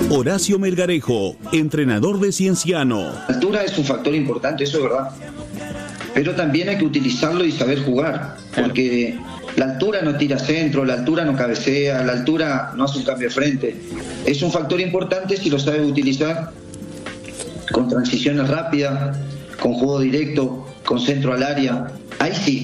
Horacio Melgarejo, entrenador de Cienciano. La altura es un factor importante, eso es verdad. Pero también hay que utilizarlo y saber jugar, porque la altura no tira centro, la altura no cabecea, la altura no hace un cambio de frente. Es un factor importante si lo sabes utilizar con transiciones rápidas, con juego directo, con centro al área. Ahí sí,